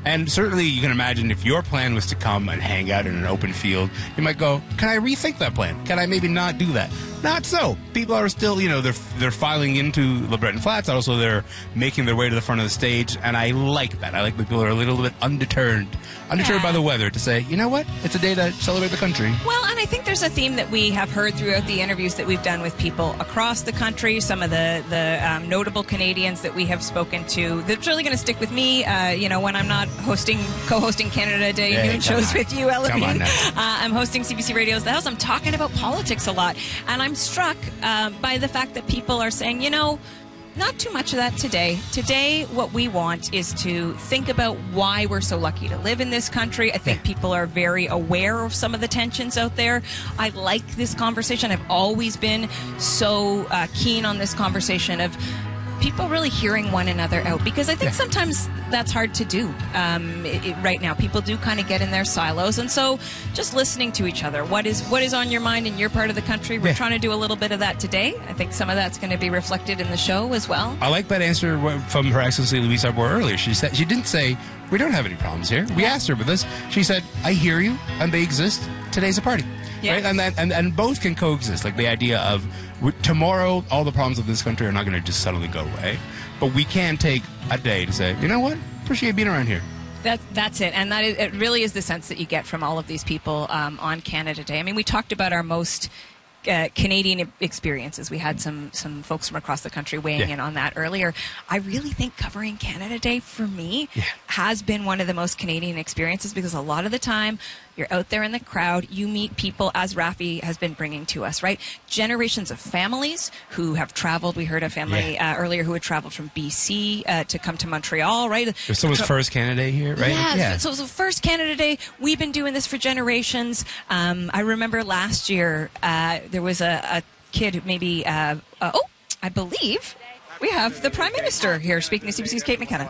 And certainly you can imagine if your plan was to come and hang out in an open field, you might go, can I rethink that plan? Can I maybe not do that? Not so. People are still, they're filing into LeBreton Flats. Also, they're making their way to the front of the stage, and I like that. I like that people are a little bit undeterred by the weather to say, you know what? It's a day to celebrate the country. Well, and I think there's a theme that we have heard throughout the interviews that we've done with people across the country, some of the notable Canadians that we have spoken to, that's really going to stick with me, when I'm not co-hosting Canada Day noon shows with you, Elamine. Come on now. I'm hosting CBC Radio's The House. I'm talking about politics a lot, and I'm struck by the fact that people are saying, not too much of that today. Today, what we want is to think about why we're so lucky to live in this country. I think people are very aware of some of the tensions out there. I like this conversation. I've always been so keen on this conversation of people really hearing one another out, because I think sometimes that's hard to do right now. People do kind of get in their silos, and so just listening to each other. What is on your mind in your part of the country? We're trying to do a little bit of that today. I think some of that's going to be reflected in the show as well. I like that answer from Her Excellency Louise Arbour earlier. She didn't say, we don't have any problems here. We asked her about this. She said, I hear you, and they exist. Today's a party. Yeah. Right? And both can coexist. Like the idea of tomorrow, all the problems of this country are not going to just suddenly go away. But we can take a day to say, you know what? Appreciate being around here. That's it. And it really is the sense that you get from all of these people on Canada Day. I mean, we talked about our most Canadian experiences. We had some folks from across the country weighing in on that earlier. I really think covering Canada Day for me has been one of the most Canadian experiences, because a lot of the time you're out there in the crowd, you meet people, as Rafi has been bringing to us, right? Generations of families who have traveled. We heard a family earlier who had traveled from BC to come to Montreal, right? It was someone's first Canada Day here, right? Yeah. So it was the first Canada Day. We've been doing this for generations. I remember last year there was a kid who maybe, I believe we have the Prime Minister here speaking to CBC's Kate McKenna.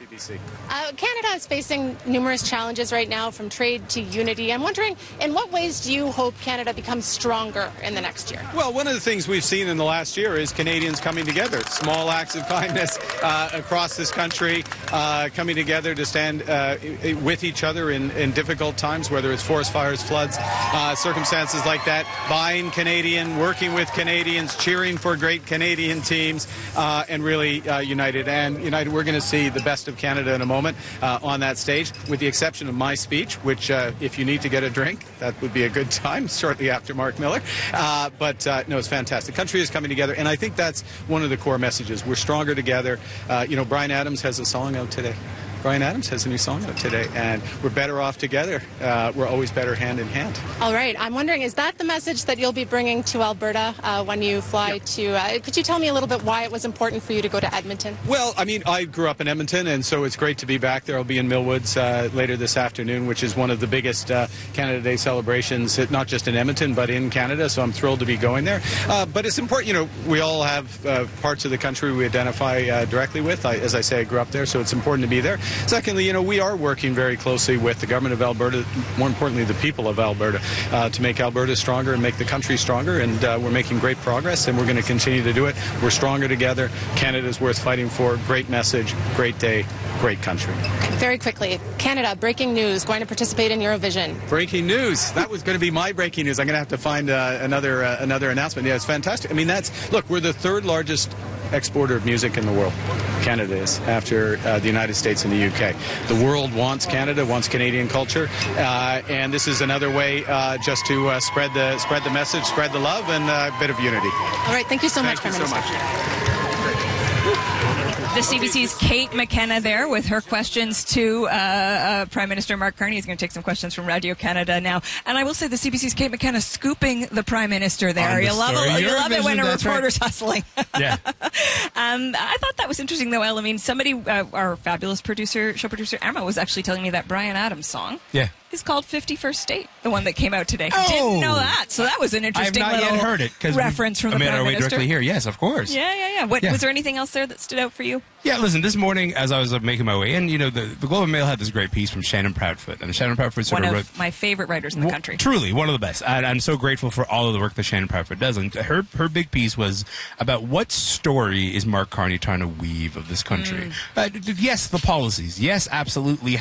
Canada is facing numerous challenges right now, from trade to unity. I'm wondering, in what ways do you hope Canada becomes stronger in the next year? Well, one of the things we've seen in the last year is Canadians coming together. Small acts of kindness across this country, coming together to stand with each other in difficult times, whether it's forest fires, floods, circumstances like that. Buying Canadian, working with Canadians, cheering for great Canadian teams, and really united. And united, we're going to see the best of Canada in a moment on that stage, with the exception of my speech, which if you need to get a drink, that would be a good time shortly after Mark Miller. But no, it's fantastic. The country is coming together, and I think that's one of the core messages. We're stronger together. Bryan Adams has a song out today. Bryan Adams has a new song out today, and we're better off together. We're always better hand in hand. All right. I'm wondering, is that the message that you'll be bringing to Alberta when you fly to... could you tell me a little bit why it was important for you to go to Edmonton? Well, I mean, I grew up in Edmonton, and so it's great to be back there. I'll be in Millwoods later this afternoon, which is one of the biggest Canada Day celebrations, not just in Edmonton, but in Canada, so I'm thrilled to be going there. But it's important, we all have parts of the country we identify directly with. As I say, I grew up there, so it's important to be there. Secondly, we are working very closely with the government of Alberta, more importantly, the people of Alberta, to make Alberta stronger and make the country stronger, and we're making great progress, and we're going to continue to do it. We're stronger together. Canada's worth fighting for. Great message, great day, great country. Very quickly, Canada, breaking news, going to participate in Eurovision. Breaking news. That was going to be my breaking news. I'm going to have to find another announcement. Yeah, it's fantastic. I mean, look, we're the third largest exporter of music in the world. Canada is, after the United States and the UK. The world wants Canada, wants Canadian culture, and this is another way just to spread the message, spread the love, and a bit of unity. All right, thank you so much, Prime Minister. Thank you so much. The CBC's Kate McKenna there with her questions to Prime Minister Mark Carney. He's going to take some questions from Radio Canada now. And I will say the CBC's Kate McKenna scooping the Prime Minister there. You love it when a reporter's hustling. Yeah. I thought that was interesting, though, Elle. I mean, somebody, our fabulous show producer, Emma, was actually telling me that Bryan Adams song is called 51st State, the one that came out today. Oh. Didn't know that. So that was an interesting I've not little yet heard it, reference from the Prime our way Minister. Directly here. Yes, of course. Yeah. Was there anything else there that stood out for you? Yeah, listen, this morning as I was making my way in, the Globe and Mail had this great piece from Shannon Proudfoot. And Shannon Proudfoot one of my favorite writers in the country. Truly, one of the best. And I'm so grateful for all of the work that Shannon Proudfoot does. And her big piece was about what story is Mark Carney trying to weave of this country. Yes, the policies. Yes, absolutely.